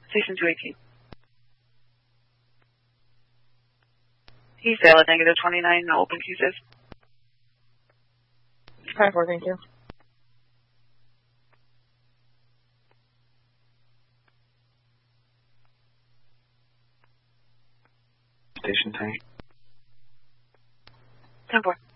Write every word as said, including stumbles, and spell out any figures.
Station two eighteen. He's sail at negative twenty-nine, no open fuses. five four, thank you. Station ten. ten four.